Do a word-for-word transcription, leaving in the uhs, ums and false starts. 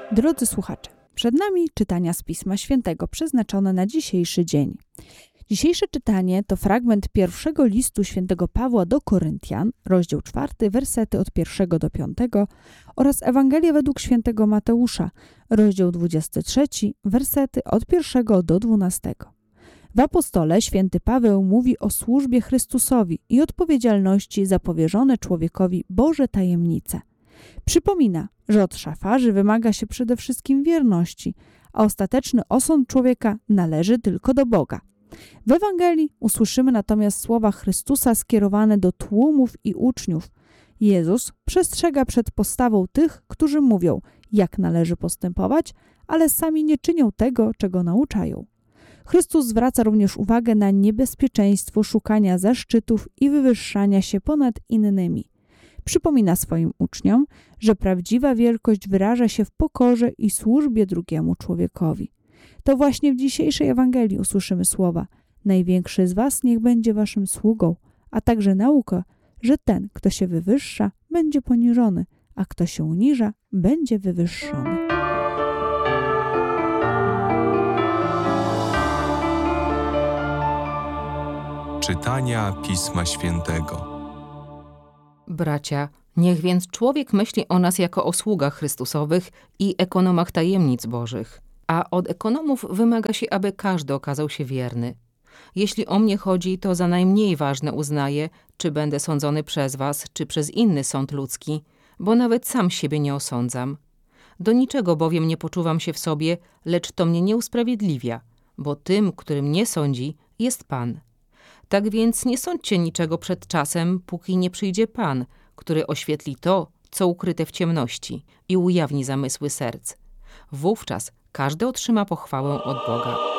Drodzy słuchacze, przed nami czytania z Pisma Świętego przeznaczone na dzisiejszy dzień. Dzisiejsze czytanie to fragment pierwszego listu świętego Pawła do Koryntian, rozdział czwarty, wersety od pierwszego do piątego oraz Ewangelia według świętego Mateusza, rozdział dwudziesty trzeci, wersety od pierwszego do dwunastego. W apostole święty Paweł mówi o służbie Chrystusowi i odpowiedzialności za powierzone człowiekowi Boże tajemnice. Przypomina, że od szafarzy wymaga się przede wszystkim wierności, a ostateczny osąd człowieka należy tylko do Boga. W Ewangelii usłyszymy natomiast słowa Chrystusa skierowane do tłumów i uczniów. Jezus przestrzega przed postawą tych, którzy mówią, jak należy postępować, ale sami nie czynią tego, czego nauczają. Chrystus zwraca również uwagę na niebezpieczeństwo szukania zaszczytów i wywyższania się ponad innymi. Przypomina swoim uczniom, że prawdziwa wielkość wyraża się w pokorze i służbie drugiemu człowiekowi. To właśnie w dzisiejszej Ewangelii usłyszymy słowa: największy z was niech będzie waszym sługą, a także naukę, że ten, kto się wywyższa, będzie poniżony, a kto się uniża, będzie wywyższony. Czytania Pisma Świętego. Bracia, niech więc człowiek myśli o nas jako o sługach Chrystusowych i ekonomach tajemnic Bożych. A od ekonomów wymaga się, aby każdy okazał się wierny. Jeśli o mnie chodzi, to za najmniej ważne uznaję, czy będę sądzony przez was, czy przez inny sąd ludzki, bo nawet sam siebie nie osądzam. Do niczego bowiem nie poczuwam się w sobie, lecz to mnie nie usprawiedliwia, bo tym, który mnie sądzi, jest Pan. Tak więc nie sądźcie niczego przed czasem, póki nie przyjdzie Pan, który oświetli to, co ukryte w ciemności i ujawni zamysły serc. Wówczas każdy otrzyma pochwałę od Boga.